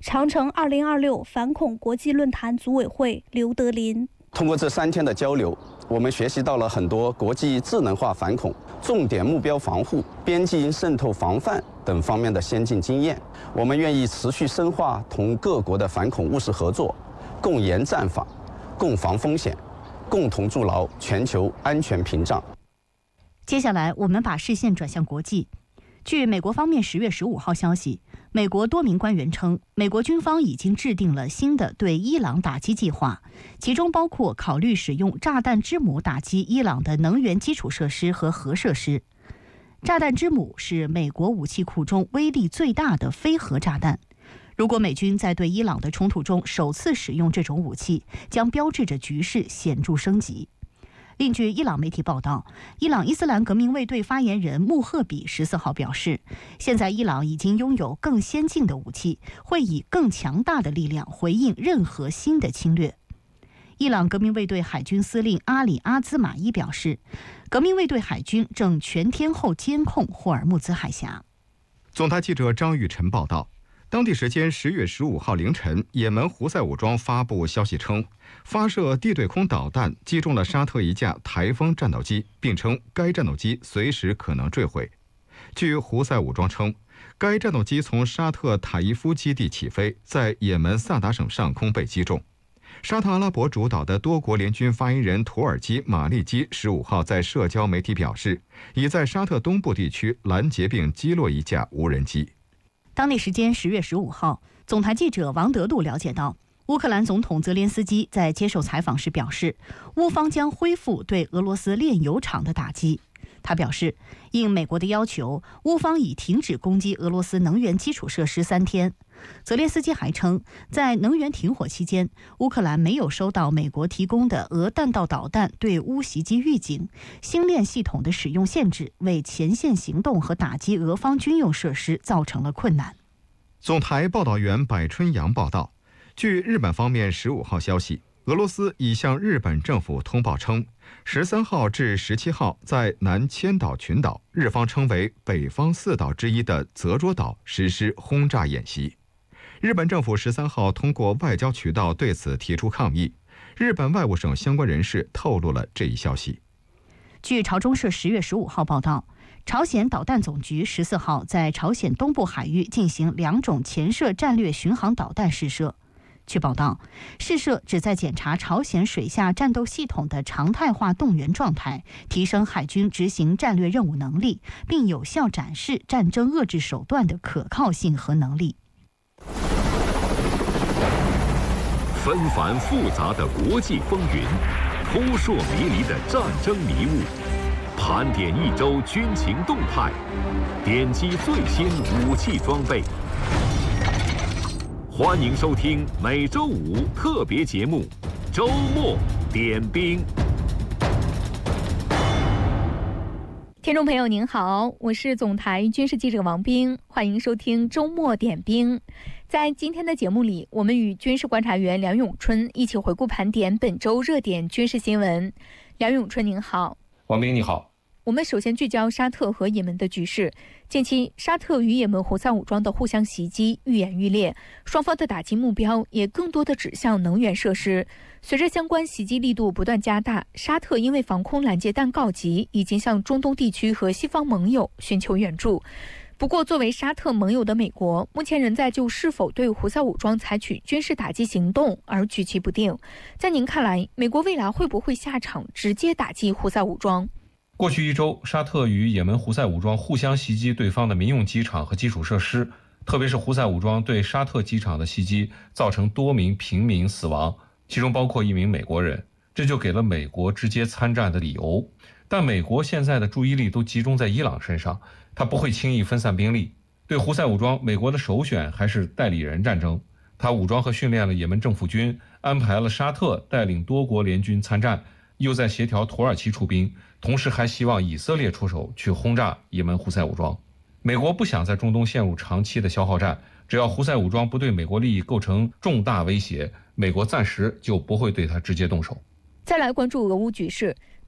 长城2026反恐国际论坛组委会刘德林。 通过这3天的交流，我们学习到了很多国际智能化反恐、重点目标防护、边境渗透防范等方面的先进经验。我们愿意持续深化同各国的反恐务实合作，共研战法，共防风险，共同筑牢全球安全屏障。 接下来，我们把视线转向国际。据美国方面10月15号消息，美国多名官员称，美国军方已经制定了新的对伊朗打击计划，其中包括考虑使用炸弹之母打击伊朗的能源基础设施和核设施。炸弹之母是美国武器库中威力最大的非核炸弹。如果美军在对伊朗的冲突中首次使用这种武器，将标志着局势显著升级。另据伊朗媒体报道，伊朗伊斯兰革命卫队发言人穆赫比14号表示，现在伊朗已经拥有更先进的武器，会以更强大的力量回应任何新的侵略。伊朗革命卫队海军司令阿里阿兹马伊表示，革命卫队海军正全天候监控霍尔木兹海峡。 总台记者张玉晨报道，当地时间10月15号凌晨，也门胡塞武装发布消息称，发射地对空导弹击中了沙特一架台风战斗机，并称该战斗机随时可能坠毁。据胡塞武装称，该战斗机从沙特塔伊夫基地起飞，在也门萨达省上空被击中。沙特阿拉伯主导的多国联军发言人土耳其马利基15号在社交媒体表示，已在沙特东部地区拦截并击落一架无人机。 当地时间10月15号，总台记者王德禄了解到，乌克兰总统泽连斯基在接受采访时表示，乌方将恢复对俄罗斯炼油厂的打击。他表示，应美国的要求，乌方已停止攻击俄罗斯能源基础设施3天。泽连斯基还称，在能源停火期间，乌克兰没有收到美国提供的俄弹道导弹对乌袭击预警，星链系统的使用限制为前线行动和打击俄方军用设施造成了困难。 总台报道员柏春阳报道，据日本方面15号消息，俄罗斯已向日本政府通报称，13号至17号在南千岛群岛，日方称为北方4岛之一的泽捉岛实施轰炸演习。日本政府13号通过外交渠道对此提出抗议。日本外务省相关人士透露了这一消息。 据朝中社10月15号报道，朝鲜导弹总局14号在朝鲜东部海域进行2种潜射战略巡航导弹试射。据报道，试射旨在检查朝鲜水下战斗系统的常态化动员状态，提升海军执行战略任务能力，并有效展示战争遏制手段的可靠性和能力。 纷繁复杂的国际风云，扑朔迷离的战争迷雾，盘点一周军情动态，点击最新武器装备。欢迎收听每周五特别节目《周末点兵》。 听众朋友您好，我是总台军事记者王冰，欢迎收听周末点兵。在今天的节目里，我们与军事观察员梁永春一起回顾盘点本周热点军事新闻。梁永春您好。 王冰你好。 我们首先聚焦沙特和也门的局势。近期，沙特与也门胡塞武装的互相袭击愈演愈烈，双方的打击目标也更多的指向能源设施。随着相关袭击力度不断加大，沙特因为防空拦截弹告急，已经向中东地区和西方盟友寻求援助。不过，作为沙特盟友的美国，目前仍在就是否对胡塞武装采取军事打击行动而举棋不定。在您看来，美国未来会不会下场直接打击胡塞武装？ 过去一周，沙特与也门胡塞武装互相袭击对方的民用机场和基础设施，特别是胡塞武装对沙特机场的袭击，造成多名平民死亡，其中包括一名美国人，这就给了美国直接参战的理由。但美国现在的注意力都集中在伊朗身上，他不会轻易分散兵力。对胡塞武装，美国的首选还是代理人战争，他武装和训练了也门政府军，安排了沙特带领多国联军参战，又在协调土耳其出兵，同时还希望以色列出手去轰炸也门胡塞武装。美国不想在中东陷入长期的消耗战，只要胡塞武装不对美国利益构成重大威胁，美国暂时就不会对他直接动手。 再来关注俄乌局势。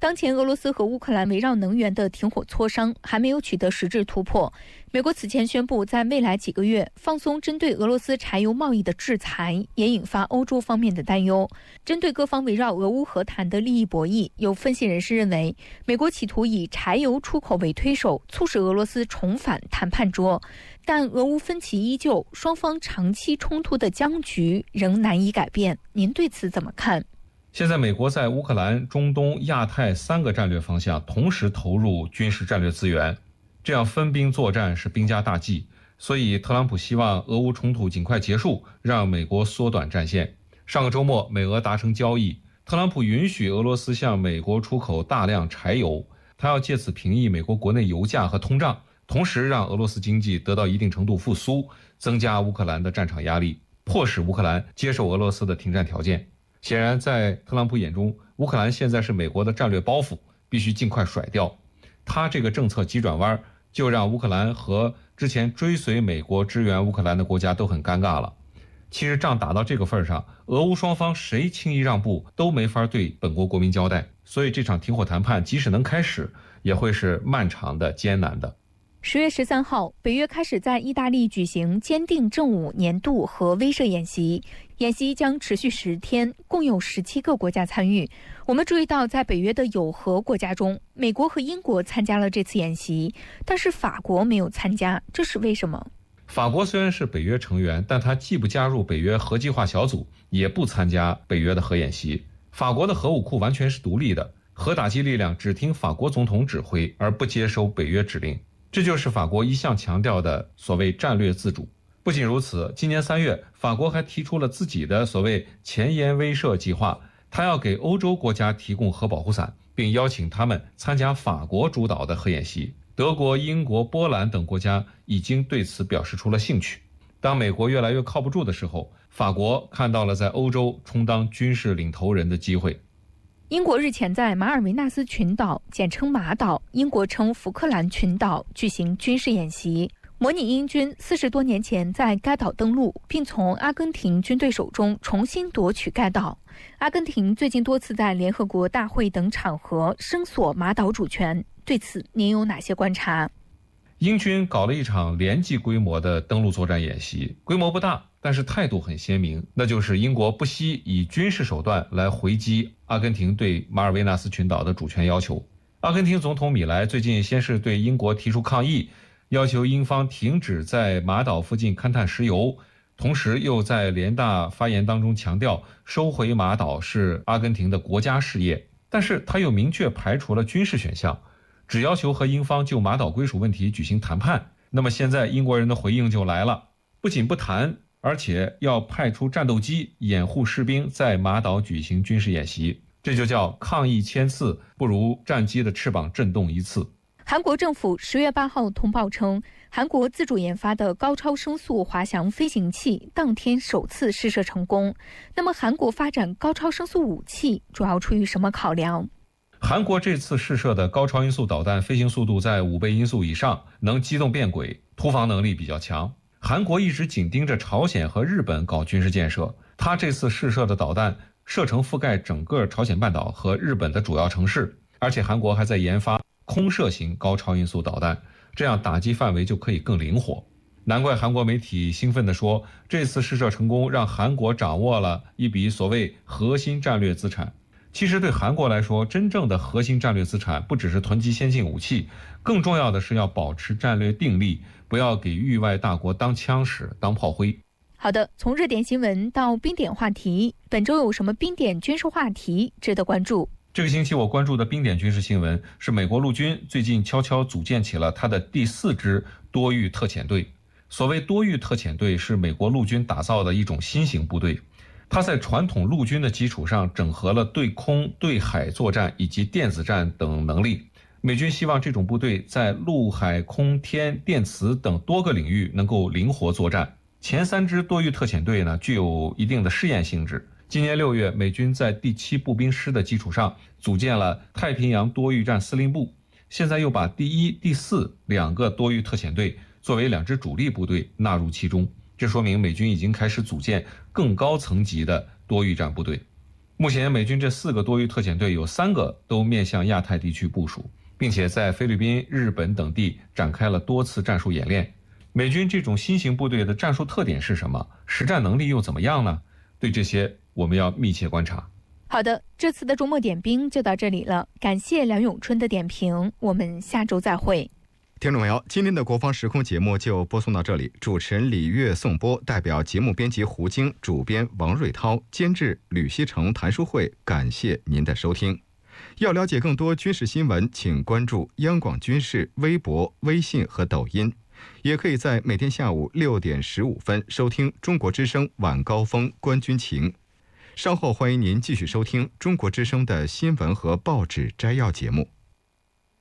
当前俄罗斯和乌克兰围绕能源的停火磋商还没有取得实质突破。美国此前宣布在未来几个月放松针对俄罗斯柴油贸易的制裁，也引发欧洲方面的担忧。针对各方围绕俄乌和谈的利益博弈，有分析人士认为，美国企图以柴油出口为推手，促使俄罗斯重返谈判桌。但俄乌分歧依旧，双方长期冲突的僵局仍难以改变。您对此怎么看？ 现在美国在乌克兰、中东、亚太3个战略方向同时投入军事战略资源，这样分兵作战是兵家大忌，所以特朗普希望俄乌冲突尽快结束，让美国缩短战线。上个周末，美俄达成交易，特朗普允许俄罗斯向美国出口大量柴油，他要借此平抑美国国内油价和通胀，同时让俄罗斯经济得到一定程度复苏，增加乌克兰的战场压力，迫使乌克兰接受俄罗斯的停战条件。显然，在特朗普眼中，乌克兰现在是美国的战略包袱，必须尽快甩掉。他这个政策急转弯，就让乌克兰和之前追随美国支援乌克兰的国家都很尴尬了。其实仗打到这个份上，俄乌双方谁轻易让步都没法对本国国民交代，所以这场停火谈判即使能开始，也会是漫长的、艰难的。 10月13号，北约开始在意大利举行坚定正午年度核威慑演习，演习将持续10天，共有17个国家参与。我们注意到，在北约的有核国家中，美国和英国参加了这次演习，但是法国没有参加，这是为什么？ 法国虽然是北约成员，但它既不加入北约核计划小组，也不参加北约的核演习。法国的核武库完全是独立的，核打击力量只听法国总统指挥，而不接收北约指令。这就是法国一向强调的所谓战略自主。不仅如此，今年3月，法国还提出了自己的所谓前沿威慑计划，它要给欧洲国家提供核保护伞，并邀请他们参加法国主导的核演习。德国、英国、波兰等国家已经对此表示出了兴趣。当美国越来越靠不住的时候，法国看到了在欧洲充当军事领头人的机会。 英国日前在马尔维纳斯群岛，简称马岛，英国称福克兰群岛举行军事演习，模拟英军40多年前在该岛登陆，并从阿根廷军队手中重新夺取该岛。阿根廷最近多次在联合国大会等场合声索马岛主权，对此您有哪些观察？ 英军搞了一场连级规模的登陆作战演习，规模不大，但是态度很鲜明，那就是英国不惜以军事手段来回击阿根廷对马尔维纳斯群岛的主权要求。阿根廷总统米莱最近先是对英国提出抗议，要求英方停止在马岛附近勘探石油，同时又在联大发言当中强调收回马岛是阿根廷的国家事业，但是他又明确排除了军事选项，只要求和英方就马岛归属问题举行谈判。那么现在英国人的回应就来了，不仅不谈，而且要派出战斗机掩护士兵在马岛举行军事演习，这就叫抗议千次不如战机的翅膀震动一次。 韩国政府10月8号通报称，韩国自主研发的高超声速滑翔飞行器当天首次试射成功。那么韩国发展高超声速武器主要出于什么考量？ 韩国这次试射的高超音速导弹飞行速度在5倍音速以上，能机动变轨，突防能力比较强。韩国一直紧盯着朝鲜和日本搞军事建设，它这次试射的导弹射程覆盖整个朝鲜半岛和日本的主要城市，而且韩国还在研发空射型高超音速导弹，这样打击范围就可以更灵活。难怪韩国媒体兴奋地说，这次试射成功让韩国掌握了一笔所谓核心战略资产。其实对韩国来说，真正的核心战略资产不只是囤积先进武器，更重要的是要保持战略定力，不要给域外大国当枪使、当炮灰。 好的，从热点新闻到冰点话题，本周有什么冰点军事话题值得关注？ 这个星期我关注的冰点军事新闻是美国陆军最近悄悄组建起了它的第4支多域特遣队。所谓多域特遣队是美国陆军打造的一种新型部队，它在传统陆军的基础上整合了对空、对海作战以及电子战等能力。美军希望这种部队在陆海空天电磁等多个领域能够灵活作战。前3支多域特遣队呢，具有一定的试验性质。今年6月，美军在第7步兵师的基础上组建了太平洋多域战司令部，现在又把第1、第4两个多域特遣队作为2支主力部队纳入其中，这说明美军已经开始组建更高层级的多域战部队。 目前美军这4个多域特遣队有3个都面向亚太地区部署，并且在菲律宾、日本等地展开了多次战术演练。美军这种新型部队的战术特点是什么？实战能力又怎么样呢？对这些我们要密切观察。 好的，这次的周末点兵就到这里了，感谢梁永春的点评，我们下周再会。 听众朋友，今天的国防时空节目就播送到这里，主持人李月颂播，代表节目编辑胡晶，主编王瑞涛，监制吕希成、谭书慧，感谢您的收听。要了解更多军事新闻，请关注央广军事微博、微信和抖音，也可以在每天下午6点15分收听中国之声晚高峰观军情。稍后欢迎您继续收听中国之声的新闻和报纸摘要节目。